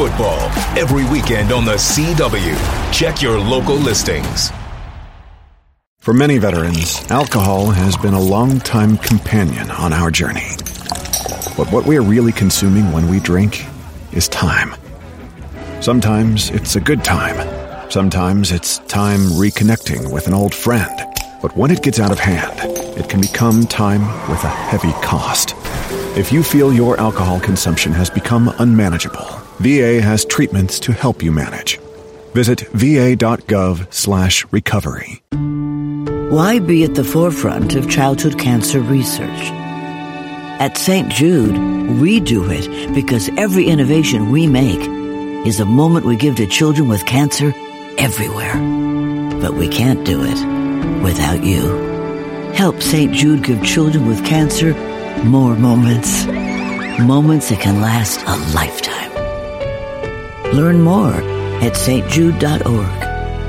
football every weekend on the CW. Check your local listings. For many veterans, alcohol has been a long-time companion on our journey. But what we're really consuming when we drink is time. Sometimes it's a good time. Sometimes it's time reconnecting with an old friend. But when it gets out of hand, it can become time with a heavy cost. If you feel your alcohol consumption has become unmanageable, VA has treatments to help you manage. Visit va.gov/recovery. Why be at the forefront of childhood cancer research? At St. Jude, we do it because every innovation we make is a moment we give to children with cancer everywhere. But we can't do it without you. Help St. Jude give children with cancer more moments. Moments that can last a lifetime. Learn more at stjude.org.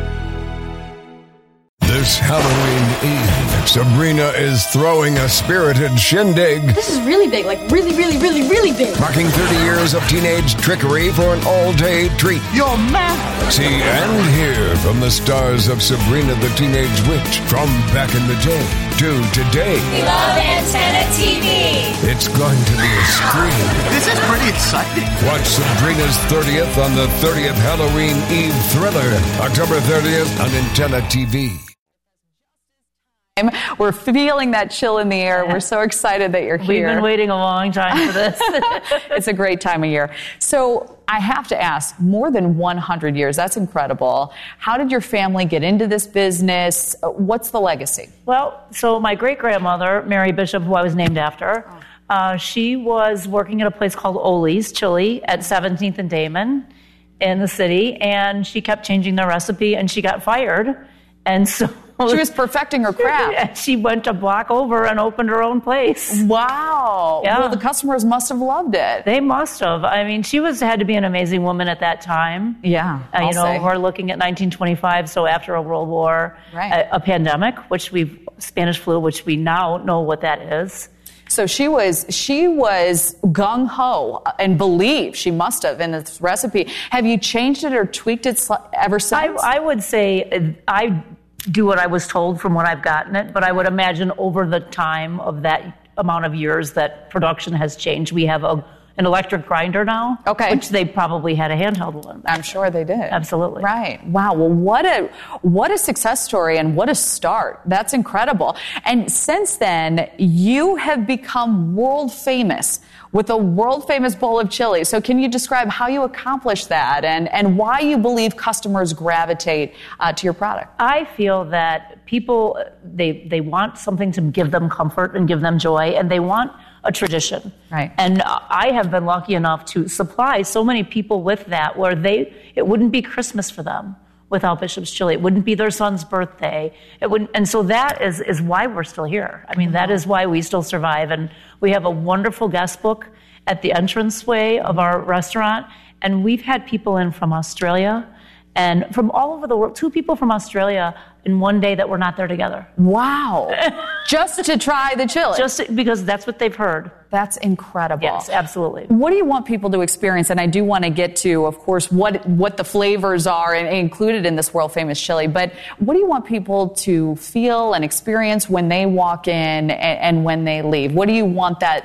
This Halloween Eve, Sabrina is throwing a spirited shindig. This is really big, like really, really, really, really big. Marking 30 years of teenage trickery for an all-day treat. You're mad. See and hear from the stars of Sabrina the Teenage Witch from back in the day to today. We love Antenna TV. It's going to be a scream. This is pretty exciting. Watch Sabrina's 30th on the 30th Halloween Eve thriller, October 30th on Antenna TV. We're feeling that chill in the air. We're so excited that you're here. We've been waiting a long time for this. It's a great time of year. So I have to ask, more than 100 years, that's incredible. How did your family get into this business? What's the legacy? Well, so my great-grandmother, Mary Bishop, who I was named after, she was working at a place called Oli's Chili at 17th and Damon in the city, and she kept changing the recipe, and she got fired. And so she was perfecting her craft. She went a block over and opened her own place. Wow. Yeah. Well, the customers must have loved it. They must have. I mean, she had to be an amazing woman at that time. Yeah. We're looking at 1925, so after a World War, right. a pandemic, Spanish flu, which we now know what that is. So she was gung-ho and believed, she must have, in this recipe. Have you changed it or tweaked it ever since? I would say I do what I was told from when I've gotten it, but I would imagine over the time of that amount of years that production has changed. We have an electric grinder now, which they probably had a handheld one. I'm sure they did. Absolutely. Right. Wow. Well, what a success story and what a start. That's incredible. And since then, you have become world famous with a world famous bowl of chili. So can you describe how you accomplished that and why you believe customers gravitate to your product? I feel that people, they want something to give them comfort and give them joy, and they want a tradition. Right. And I have been lucky enough to supply so many people with that where it wouldn't be Christmas for them without Bishop's Chili. It wouldn't be their son's birthday. It wouldn't, and so that is why we're still here. I mean, that is why we still survive. And we have a wonderful guest book at the entranceway of our restaurant. And we've had people in from Australia and from all over the world. 2 people from Australia in one day that were not there together. Wow. Just to try the chili. Just because that's what they've heard. That's incredible. Yes, absolutely. What do you want people to experience? And I do want to get to, of course, what the flavors are included in this world-famous chili. But what do you want people to feel and experience when they walk in and when they leave? What do you want that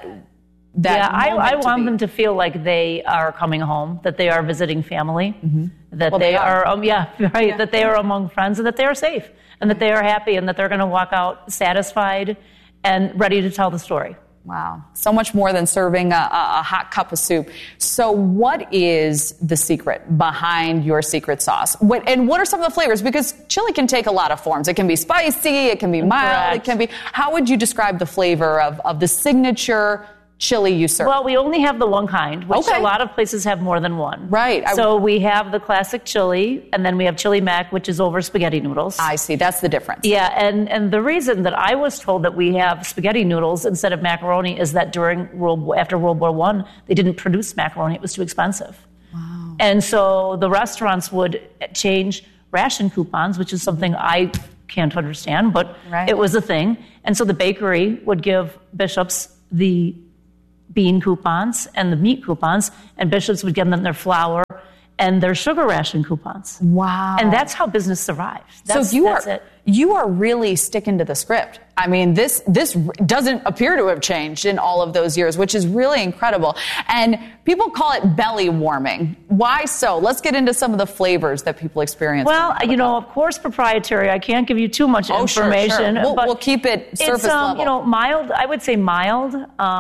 I want them to feel like they are coming home, that they are visiting family, that they are that they are among friends, and that they are safe, and that they are happy, and that they're going to walk out satisfied and ready to tell the story. Wow. So much more than serving a hot cup of soup. So what is the secret behind your secret sauce? And what are some of the flavors? Because chili can take a lot of forms. It can be spicy, it can be mild, Correct. it can be... How would you describe the flavor of the signature chili you serve? Well, we only have the one kind, which a lot of places have more than one. Right. So we have the classic chili, and then we have chili mac, which is over spaghetti noodles. I see. That's the difference. Yeah, and the reason that I was told that we have spaghetti noodles instead of macaroni is that after World War I, they didn't produce macaroni. It was too expensive. Wow. And so the restaurants would change ration coupons, which is something I can't understand, but it was a thing. And so the bakery would give Bishop's the bean coupons and the meat coupons, and Bishop's would give them their flour and their sugar ration coupons. Wow. And that's how business survives. That's it. You are really sticking to the script. I mean, this doesn't appear to have changed in all of those years, which is really incredible. And people call it belly warming. Why so? Let's get into some of the flavors that people experience. Well, of course, proprietary. I can't give you too much information. Sure. But we'll keep it surface level. Mild. I would say mild.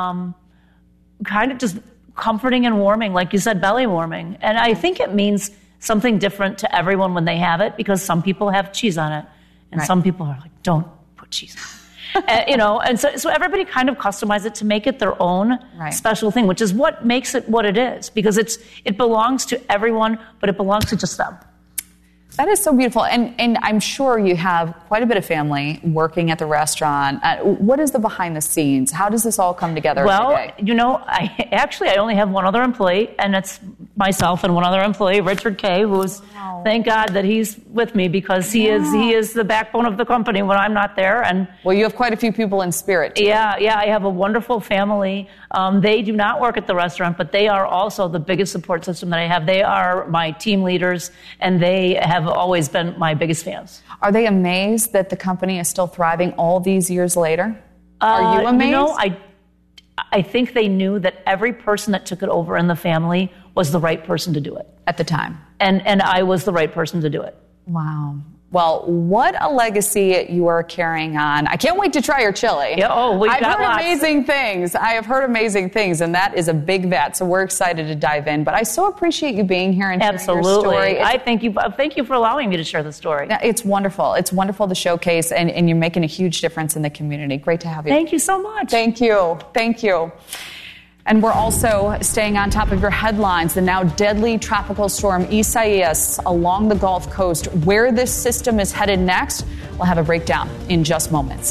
Kind of just comforting and warming, like you said, belly warming. And I think it means something different to everyone when they have it, because some people have cheese on it, and some people are like, don't put cheese on it. And so everybody kind of customizes it to make it their own special thing, which is what makes it what it is, because it belongs to everyone, but it belongs to just them. That is so beautiful. And I'm sure you have quite a bit of family working at the restaurant. What is the behind the scenes? How does this all come together every day? I only have one other employee, and it's myself and one other employee, Richard Kay, who's, thank God that he's with me, because he is the backbone of the company when I'm not there. And well, you have quite a few people in spirit, too. Yeah, I have a wonderful family. They do not work at the restaurant, but they are also the biggest support system that I have. They are my team leaders, and they have always been my biggest fans. Are they amazed that the company is still thriving all these years later? Are you amazed? I think they knew that every person that took it over in the family was the right person to do it. At the time. And I was the right person to do it. Wow. Well, what a legacy you are carrying on. I can't wait to try your chili. Yeah, I've heard amazing things. I have heard amazing things, and that is a big vat, so we're excited to dive in. But I so appreciate you being here and sharing your story. I thank you for allowing me to share the story. It's wonderful. It's wonderful to showcase, and you're making a huge difference in the community. Great to have you. Thank you so much. Thank you. Thank you. And we're also staying on top of your headlines. The now deadly tropical storm Isaias along the Gulf Coast. Where this system is headed next, we'll have a breakdown in just moments.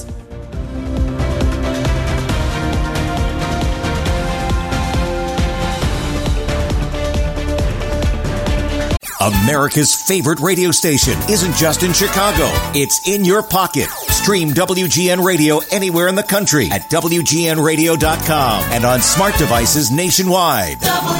America's favorite radio station isn't just in Chicago. It's in your pocket. Stream WGN Radio anywhere in the country at WGNradio.com and on smart devices nationwide.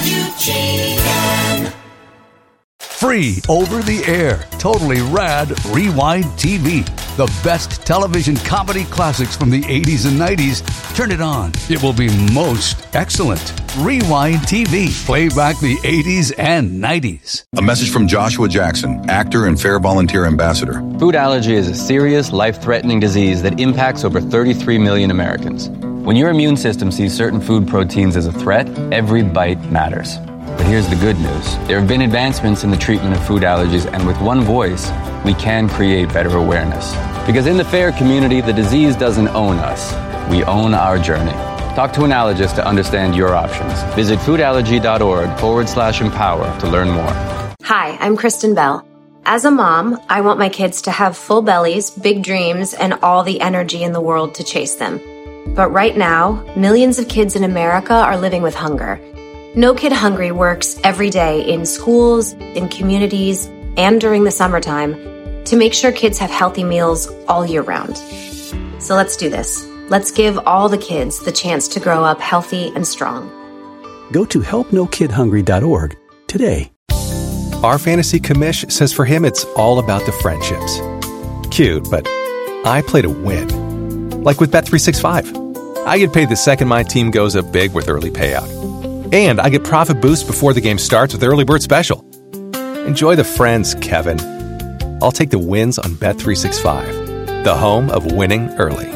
WGN. Free over the air, totally rad Rewind TV. The best television comedy classics from the 80s and 90s. Turn it on. It will be most excellent. Rewind TV. Play back the 80s and 90s. A message from Joshua Jackson, actor and Fair Volunteer Ambassador. Food allergy is a serious, life-threatening disease that impacts over 33 million Americans. When your immune system sees certain food proteins as a threat, every bite matters. But here's the good news. There have been advancements in the treatment of food allergies, and with one voice, we can create better awareness. Because in the FAIR community, the disease doesn't own us. We own our journey. Talk to an allergist to understand your options. Visit foodallergy.org/empower to learn more. Hi, I'm Kristen Bell. As a mom, I want my kids to have full bellies, big dreams, and all the energy in the world to chase them. But right now, millions of kids in America are living with hunger. No Kid Hungry works every day in schools, in communities, and during the summertime to make sure kids have healthy meals all year round. So let's do this. Let's give all the kids the chance to grow up healthy and strong. Go to helpnokidhungry.org today. Our fantasy commish says for him it's all about the friendships. Cute, but I play to win. Like with Bet365. I get paid the second my team goes up big with early payout. And I get profit boosts before the game starts with Early Bird Special. Enjoy the friends, Kevin. I'll take the wins on Bet365, the home of winning early.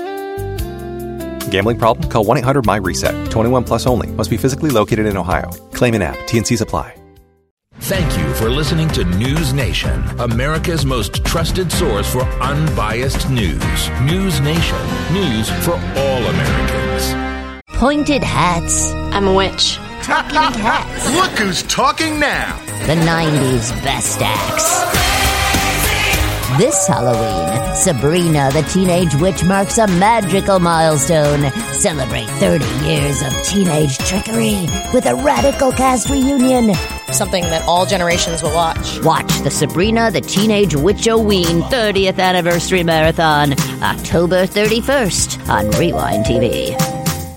Gambling problem? Call 1-800-MY-RESET. 21 plus only. Must be physically located in Ohio. Claim an app. T&Cs apply. Thank you for listening to News Nation, America's most trusted source for unbiased news. News Nation. News for all Americans. Pointed hats. I'm a witch. Talking hats. Look who's talking now. The 90s best acts. This Halloween, Sabrina the Teenage Witch marks a magical milestone. Celebrate 30 years of teenage trickery with a radical cast reunion. Something that all generations will watch. Watch the Sabrina the Teenage Witch-O-Ween 30th Anniversary Marathon, October 31st on Rewind TV.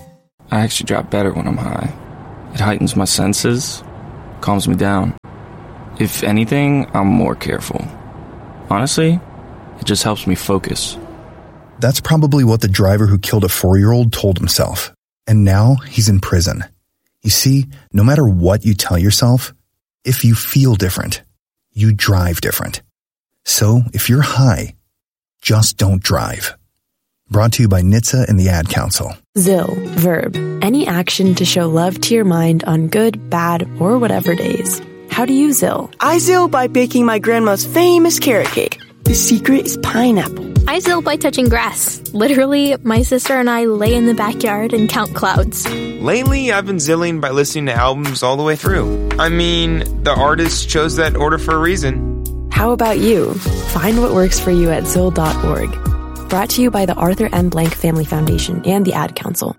I actually drop better when I'm high. It heightens my senses, calms me down. If anything, I'm more careful. Honestly, it just helps me focus. That's probably what the driver who killed a 4-year-old told himself. And now he's in prison. You see, no matter what you tell yourself, if you feel different, you drive different. So if you're high, just don't drive. Brought to you by NHTSA and the Ad Council. ZIL, verb, any action to show love to your mind on good, bad, or whatever days. How do you ZIL? I ZIL by baking my grandma's famous carrot cake. The secret is pineapple. I ZIL by touching grass. Literally, my sister and I lay in the backyard and count clouds. Lately, I've been zilling by listening to albums all the way through. I mean, the artist chose that order for a reason. How about you? Find what works for you at ZIL.org. Brought to you by the Arthur M. Blank Family Foundation and the Ad Council.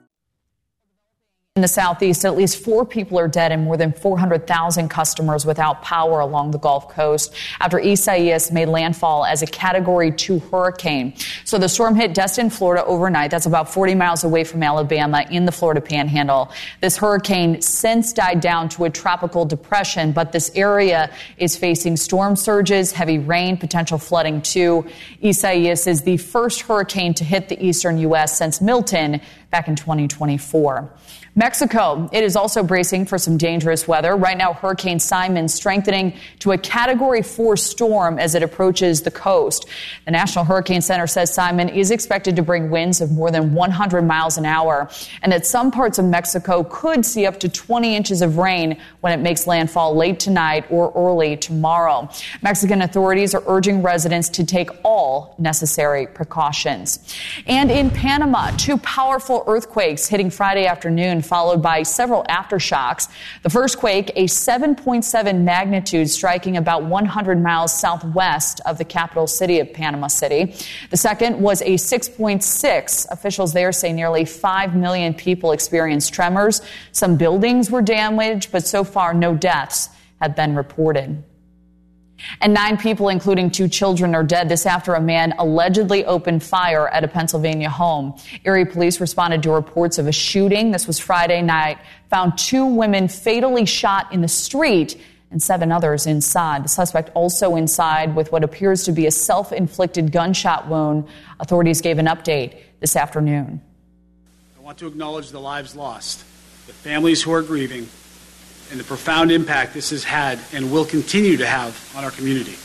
In the southeast, at least 4 people are dead and more than 400,000 customers without power along the Gulf Coast after Isaias made landfall as a Category 2 hurricane. So the storm hit Destin, Florida overnight. That's about 40 miles away from Alabama in the Florida Panhandle. This hurricane since died down to a tropical depression, but this area is facing storm surges, heavy rain, potential flooding too. Isaias is the first hurricane to hit the eastern U.S. since Milton back in 2024. Mexico, it is also bracing for some dangerous weather. Right now, Hurricane Simon strengthening to a Category 4 storm as it approaches the coast. The National Hurricane Center says Simon is expected to bring winds of more than 100 miles an hour. And that some parts of Mexico could see up to 20 inches of rain when it makes landfall late tonight or early tomorrow. Mexican authorities are urging residents to take all necessary precautions. And in Panama, 2 powerful earthquakes hitting Friday afternoon, followed by several aftershocks. The first quake, a 7.7 magnitude, striking about 100 miles southwest of the capital city of Panama City. The second was a 6.6. Officials there say nearly 5 million people experienced tremors. Some buildings were damaged, but so far no deaths have been reported. And 9 people, including 2 children, are dead this after a man allegedly opened fire at a Pennsylvania home. Erie police responded to reports of a shooting. This was Friday night. Found 2 women fatally shot in the street and 7 others inside. The suspect also inside with what appears to be a self-inflicted gunshot wound. Authorities gave an update this afternoon. I want to acknowledge the lives lost, the families who are grieving, and the profound impact this has had and will continue to have on our community.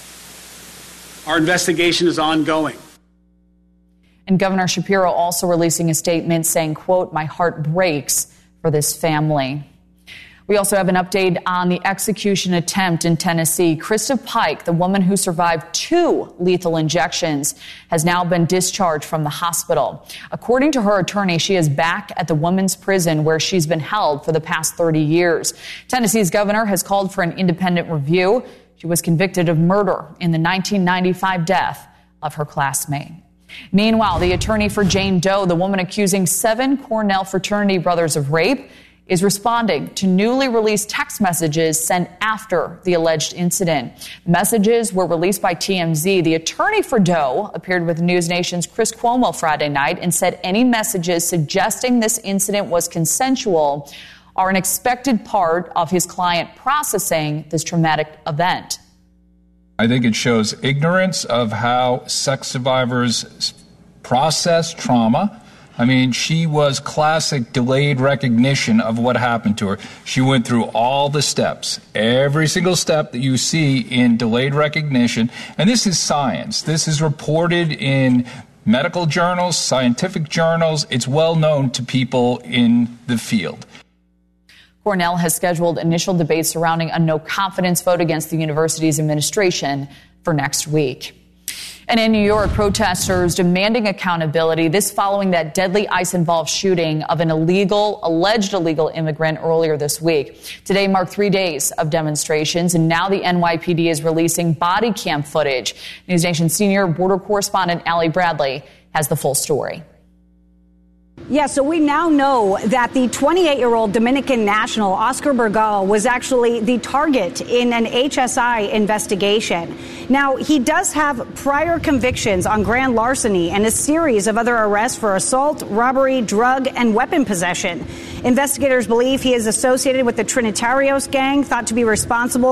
Our investigation is ongoing. And Governor Shapiro also releasing a statement saying, quote, "My heart breaks for this family." We also have an update on the execution attempt in Tennessee. Krista Pike, the woman who survived 2 lethal injections, has now been discharged from the hospital. According to her attorney, she is back at the women's prison where she's been held for the past 30 years. Tennessee's governor has called for an independent review. She was convicted of murder in the 1995 death of her classmate. Meanwhile, the attorney for Jane Doe, the woman accusing 7 Cornell fraternity brothers of rape, is responding to newly released text messages sent after the alleged incident. The messages were released by TMZ. The attorney for Doe appeared with News Nation's Chris Cuomo Friday night and said any messages suggesting this incident was consensual are an expected part of his client processing this traumatic event. I think it shows ignorance of how sex survivors process trauma. I mean, she was classic delayed recognition of what happened to her. She went through all the steps, every single step that you see in delayed recognition. And this is science. This is reported in medical journals, scientific journals. It's well known to people in the field. Cornell has scheduled initial debates surrounding a no-confidence vote against the university's administration for next week. And in New York, protesters demanding accountability. This following that deadly ICE-involved shooting of an alleged illegal immigrant earlier this week. Today marked 3 days of demonstrations, and now the NYPD is releasing body cam footage. News Nation senior border correspondent Allie Bradley has the full story. Yeah, so we now know that the 28-year-old Dominican national, Oscar Burgal, was actually the target in an HSI investigation. Now, he does have prior convictions on grand larceny and a series of other arrests for assault, robbery, drug, and weapon possession. Investigators believe he is associated with the Trinitarios gang, thought to be responsible